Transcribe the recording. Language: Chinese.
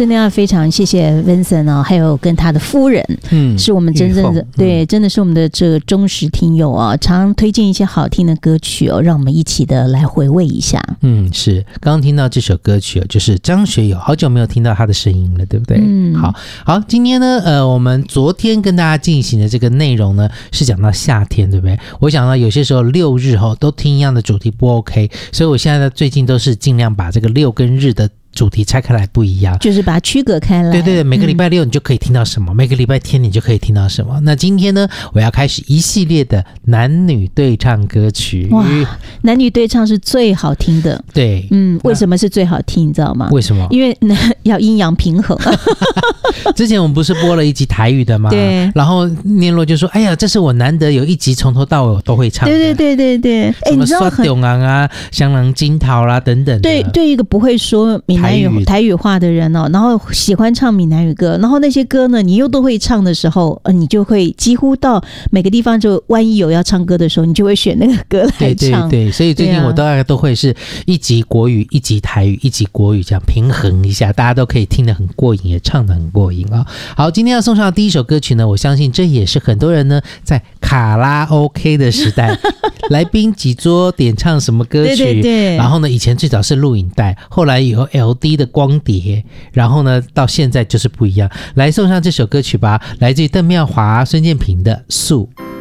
真的要非常谢谢 Vincent 哦，还有跟他的夫人，是我们真正的对，真的是我们的这个忠实听友哦，常推荐一些好听的歌曲哦，让我们一起的来回味一下。 是刚刚听到这首歌曲哦，就是张学友，好久没有听到他的声音了，对不对？好，今天呢，我们昨天跟大家进行的这个内容呢，是讲到夏天，对不对？我想到有些时候6日都听一样的主题不 OK， 所以我现在最近都是尽量把这个6跟日的主题拆开来不一样， 就是把它区隔开来。 对，每个礼拜6你就可以听到什么，每个礼拜天你就可以听到什么。那今天呢，我要开始一系列的男女对唱歌曲。 哇，男女对唱是最好听的。 对， 为什么是最好听？你知道吗？ 为什么？ 因为要阴阳平衡。 之前我们不是播了一集台语的吗？ 对。 然后念洛就说：“哎呀，这是我难得有一集从头到尾我都会唱的。” 对。 什么刷中昂啊、香囊金桃啦等等的。 对一个不会说台语话的人哦，然后喜欢唱闽南语歌，然后那些歌呢，你又都会唱的时候，你就会几乎到每个地方，就万一有要唱歌的时候，你就会选那个歌来唱。 对，所以最近我大概都会是一集国语、一集台语、一集国语，这样平衡一下，大家都可以听得很过瘾，也唱得很过瘾啊。好，今天要送上的第一首歌曲呢，我相信这也是很多人呢在卡拉 OK 的时代，来宾几桌点唱什么歌曲， 对。 然后呢，以前最早是录影带，后来有 LD 的光碟，然后呢，到现在就是不一样。来送上这首歌曲吧，来自于邓妙华、孙建平的《素》。